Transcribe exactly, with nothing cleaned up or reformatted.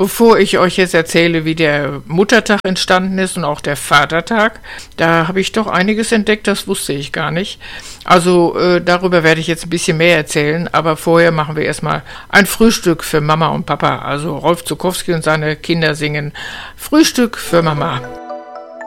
Bevor ich euch jetzt erzähle, wie der Muttertag entstanden ist und auch der Vatertag, da habe ich doch einiges entdeckt, das wusste ich gar nicht. Also äh, darüber werde ich jetzt ein bisschen mehr erzählen, aber vorher machen wir erstmal ein Frühstück für Mama und Papa. Also Rolf Zuckowski und seine Kinder singen Frühstück für Mama.